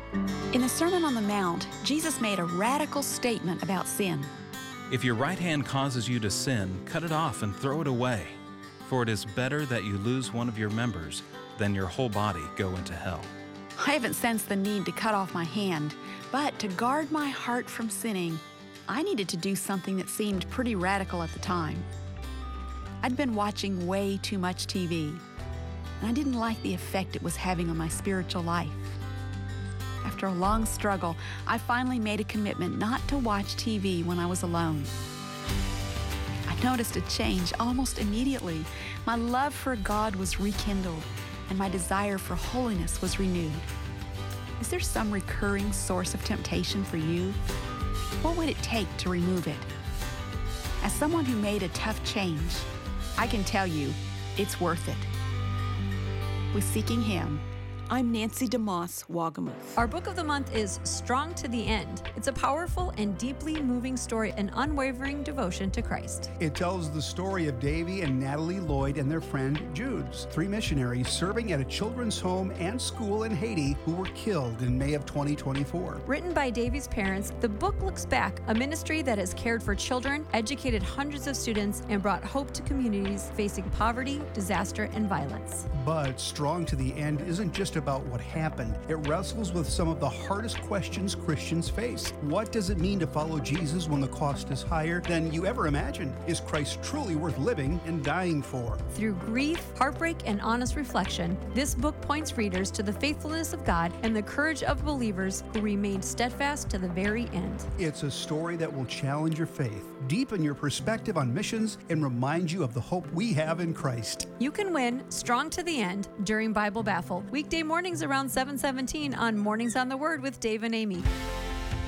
In the Sermon on the Mount, Jesus made a radical statement about sin. If your right hand causes you to sin, cut it off and throw it away. For it is better that you lose one of your members than your whole body go into hell. I haven't sensed the need to cut off my hand, but to guard my heart from sinning, I needed to do something that seemed pretty radical at the time. I'd been watching way too much TV, and I didn't like the effect it was having on my spiritual life. After a long struggle, I finally made a commitment not to watch TV when I was alone. I noticed a change almost immediately. My love for God was rekindled, and my desire for holiness was renewed. Is there some recurring source of temptation for you? What would it take to remove it? As someone who made a tough change, I can tell you it's worth it. With Seeking Him, I'm Nancy DeMoss Wagamuth. Our book of the month is Strong to the End. It's a powerful and deeply moving story, an unwavering devotion to Christ. It tells the story of Davy and Natalie Lloyd and their friend Judes, 3 missionaries serving at a children's home and school in Haiti who were killed in May of 2024. Written by Davy's parents, the book looks back, a ministry that has cared for children, educated hundreds of students, and brought hope to communities facing poverty, disaster, and violence. But Strong to the End isn't just about what happened. It wrestles with some of the hardest questions Christians face. What does it mean to follow Jesus when the cost is higher than you ever imagined? Is Christ truly worth living and dying for? Through grief, heartbreak, and honest reflection, this book points readers to the faithfulness of God and the courage of believers who remained steadfast to the very end. It's a story that will challenge your faith, deepen your perspective on missions, and remind you of the hope we have in Christ. You can win Strong to the End during Bible Baffle, weekday mornings around 7:17 on Mornings on the Word with Dave and Amy.